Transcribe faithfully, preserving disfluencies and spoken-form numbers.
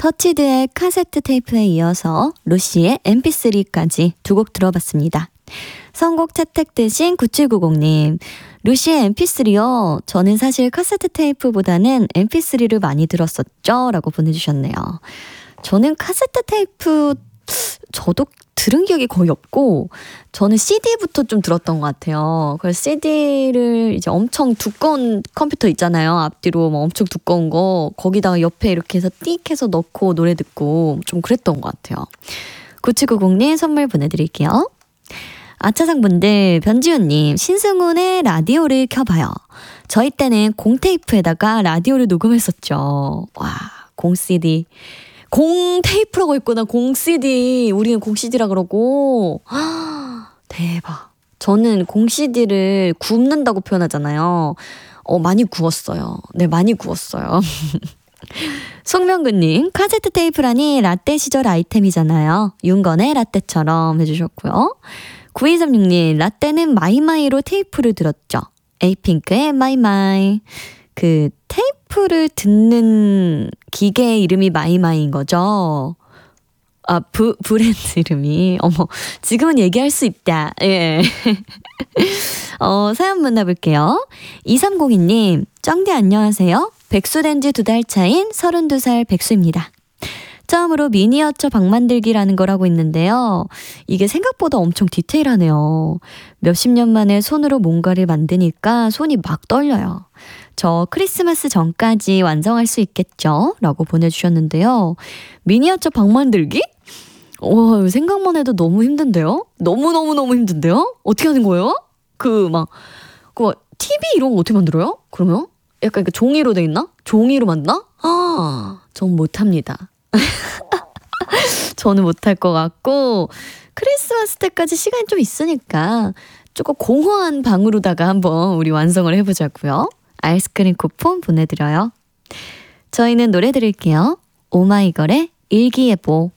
터치드의 카세트 테이프에 이어서 루시의 엠피쓰리까지 두 곡 들어봤습니다. 선곡 채택되신 구칠구공님, 루시의 엠피쓰리요. 저는 사실 카세트 테이프보다는 엠피쓰리를 많이 들었었죠? 라고 보내주셨네요. 저는 카세트 테이프 저도 들은 기억이 거의 없고 저는 씨디부터 좀 들었던 것 같아요. 그래서 씨디를 이제 엄청 두꺼운 컴퓨터 있잖아요. 앞뒤로 막 엄청 두꺼운 거 거기다가 옆에 이렇게 해서 띡 해서 넣고 노래 듣고 좀 그랬던 것 같아요. 구칠구공님 선물 보내드릴게요. 아차상분들, 변지훈님, 신승훈의 라디오를 켜봐요. 저희 때는 공테이프에다가 라디오를 녹음했었죠. 와, 공씨디. 공테이프라고 했구나. 공씨디. 우리는 공씨디라 그러고. 하, 대박. 저는 공씨디를 굽는다고 표현하잖아요. 어, 많이 구웠어요. 네, 많이 구웠어요. 송명근님, 카세트 테이프라니 라떼 시절 아이템이잖아요. 윤건의 라떼처럼 해주셨고요. 구이삼육님, 라떼는 마이마이로 테이프를 들었죠. 에이핑크의 마이마이. 그 테이프를 듣는 기계 이름이 마이마이인 거죠. 아, 부, 브랜드 이름이. 어머, 지금은 얘기할 수 있다. 예. 어, 사연 만나볼게요. 이삼공이님, 쩡디 안녕하세요. 백수된 지 두 달 차인 서른두 살 백수입니다. 처음으로 미니어처 방 만들기라는 걸 하고 있는데요. 이게 생각보다 엄청 디테일하네요. 몇십 년 만에 손으로 뭔가를 만드니까 손이 막 떨려요. 저 크리스마스 전까지 완성할 수 있겠죠? 라고 보내주셨는데요. 미니어처 방 만들기? 와, 생각만 해도 너무 힘든데요? 너무너무너무 힘든데요? 어떻게 하는 거예요? 그 막, 그 티비 이런 거 어떻게 만들어요? 그러면? 약간 그 종이로 돼 있나? 종이로 만드나? 아, 전 못합니다. 저는 못할 것 같고 크리스마스 때까지 시간이 좀 있으니까 조금 공허한 방으로다가 한번 우리 완성을 해보자고요. 아이스크림 쿠폰 보내드려요. 저희는 노래 드릴게요. 오마이걸의 일기예보.